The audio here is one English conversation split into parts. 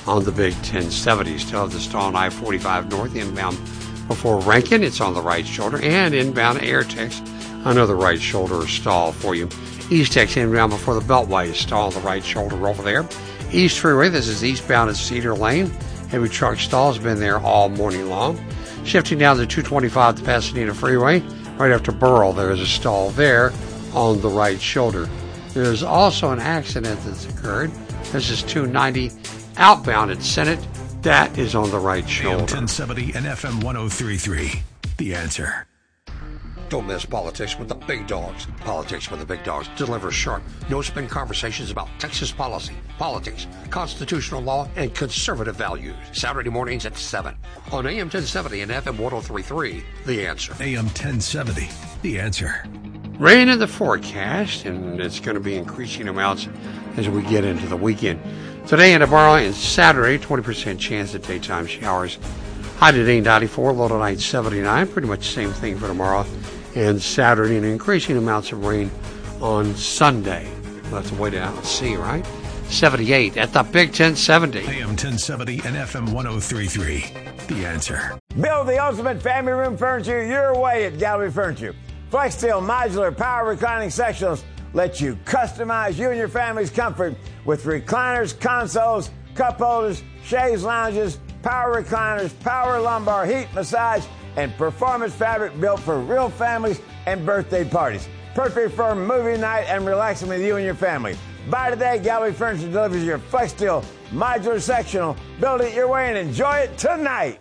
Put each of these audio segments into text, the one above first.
on the Big 1070. Still have the stall on I-45 North inbound before Rankin. It's on the right shoulder. And inbound Airtex, another right shoulder stall for you. Eastex inbound before the Beltway, stall on the right shoulder over there. East Freeway, this is eastbound at Cedar Lane. Heavy truck stall has been there all morning long. Shifting down to 225 the Pasadena Freeway, right after Burrell, there is a stall there on the right shoulder. There's also an accident that's occurred. This is 290 outbound at Senate. That is on the right shoulder. AM 1070 and FM 103.3. The Answer. Don't miss Politics with the Big Dogs. Politics with the Big Dogs delivers sharp, no-spin conversations about Texas policy, politics, constitutional law, and conservative values. Saturday mornings at 7 on AM 1070 and FM 103.3. The Answer. AM 1070. The Answer. Rain in the forecast, and it's going to be increasing amounts as we get into the weekend. Today and tomorrow and Saturday, 20% chance of daytime showers. High today 94, low tonight 79. Pretty much the same thing for tomorrow and Saturday, and increasing amounts of rain on Sunday. We'll have to wait out and see, right? 78 at the Big 1070. AM 1070 and FM 103.3. The Answer. Build the ultimate family room furniture your way at Gallery Furniture. FlexSteel modular power reclining sectionals let you customize you and your family's comfort with recliners, consoles, cup holders, chaise lounges, power recliners, power lumbar, heat massage, and performance fabric built for real families and birthday parties. Perfect for movie night and relaxing with you and your family. Buy today. Gallery Furniture delivers your FlexSteel modular sectional. Build it your way and enjoy it tonight.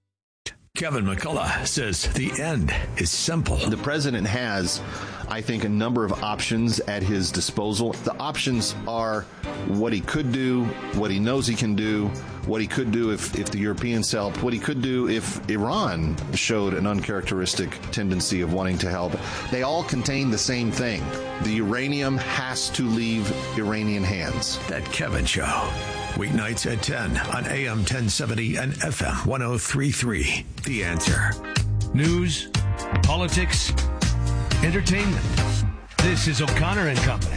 Kevin McCullough says the end is simple. The president has, I think, a number of options at his disposal. The options are what he could do, what he knows he can do, what he could do if the Europeans help, what he could do if Iran showed an uncharacteristic tendency of wanting to help. They all contain the same thing. The uranium has to leave Iranian hands. That Kevin Show. Weeknights at 10 on AM 1070 and FM 103.3. The Answer. News, politics, entertainment. This is O'Connor and Company.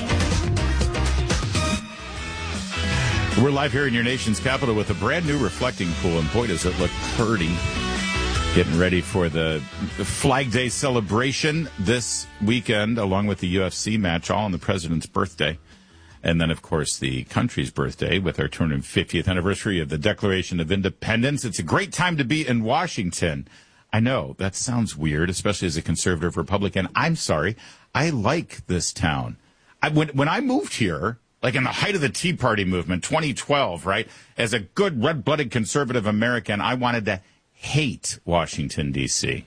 We're live here in your nation's capital with a brand new reflecting pool, and boy, does it look pretty. Getting ready for the Flag Day celebration this weekend, along with the UFC match, all on the president's birthday. And then, of course, the country's birthday with our 250th anniversary of the Declaration of Independence. It's a great time to be in Washington. I know, that sounds weird, especially as a conservative Republican. I'm sorry. I like this town. When I moved here, like in the height of the Tea Party movement, 2012, right, as a good red-blooded conservative American, I wanted to hate Washington, D.C.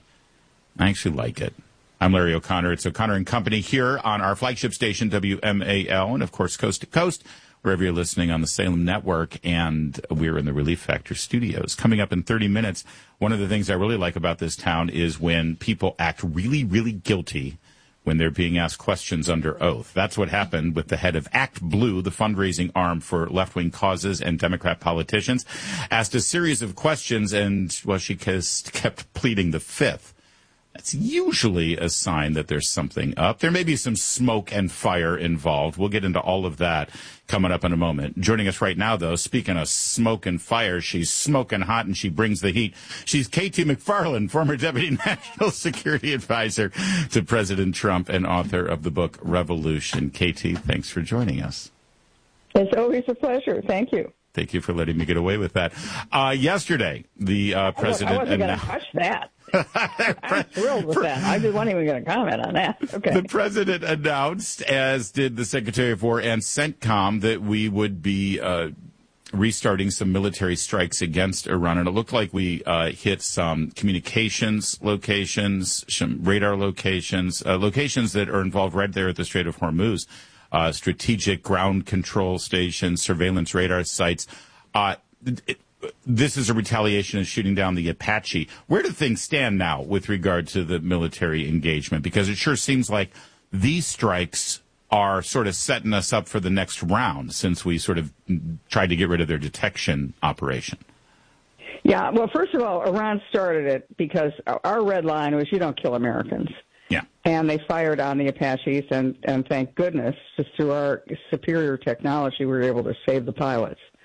I actually like it. I'm Larry O'Connor. It's O'Connor and Company here on our flagship station, WMAL, and, of course, coast to coast, wherever you're listening on the Salem Network. And we're in the Relief Factor studios. Coming up in 30 minutes, one of the things I really like about this town is when people act really, really guilty when they're being asked questions under oath. That's what happened with the head of Act Blue, the fundraising arm for left-wing causes and Democrat politicians. Asked a series of questions, and, well, she kept pleading the fifth. That's usually a sign that there's something up. There may be some smoke and fire involved. We'll get into all of that coming up in a moment. Joining us right now, though, speaking of smoke and fire, she's smoking hot and she brings the heat. She's K.T. McFarland, former Deputy National Security Advisor to President Trump and author of the book Revolution. K.T., thanks for joining us. It's always a pleasure. Thank you. Thank you for letting me get away with that. Yesterday, the president... I wasn't going to touch that. I'm thrilled with that. I just wasn't even going to comment on that. Okay. The president announced, as did the Secretary of War and CENTCOM, that we would be restarting some military strikes against Iran. And it looked like we hit some communications locations, some radar locations, locations that are involved right there at the Strait of Hormuz, strategic ground control stations, surveillance radar sites. This is a retaliation of shooting down the Apache. Where do things stand now with regard to the military engagement? Because it sure seems like these strikes are sort of setting us up for the next round since we sort of tried to get rid of their detection operation. Yeah, well, first of all, Iran started it because our red line was you don't kill Americans. Yeah. And they fired on the Apaches, and thank goodness, just through our superior technology, we were able to save the pilots.